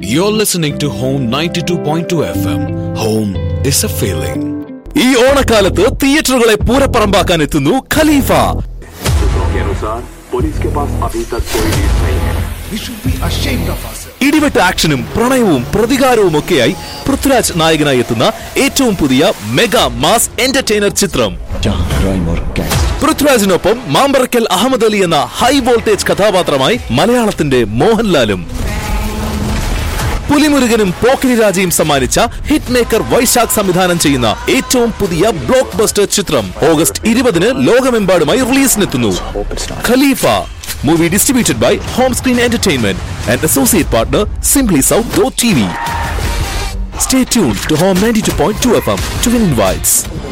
You're listening to Home 92.2 FM. Home is a feeling. ഈ ഓണക്കാലത്ത് തിയേറ്ററുകളെ പൂരപ്പറമ്പാക്കാൻ എത്തുന്നു ഖലീഫ. ഇടിവെട്ട് ആക്ഷനും പ്രണയവും പ്രതികാരവും ഒക്കെയായി പൃഥ്വിരാജ് നായകനായി എത്തുന്ന ഏറ്റവും പുതിയ മെഗാ മാസ് എന്റർടൈനർ ചിത്രം. പൃഥ്വിരാജിനൊപ്പം മാമ്പറക്കൽ അഹമ്മദ് അലി എന്ന ഹൈ വോൾട്ടേജ് കഥാപാത്രമായി മലയാളത്തിന്റെ മോഹൻലാലും പുലിമുരുകനും പോക്കിരി രാജയും സമ്മാനിച്ച ഹിറ്റ് മേക്കർ വൈശാഖ് സംവിധാനം ചെയ്യുന്ന ഏറ്റവും പുതിയ ബ്ലോക്ക് ബസ്റ്റർ ചിത്രം August 20 ലോകമെമ്പാടുമായി റിലീസിനെത്തുന്നു. Khalifa movie distributed by whom screen entertainment and associate partner simplysouth.tv. Stay tuned to Home 92.2 FM to win invites.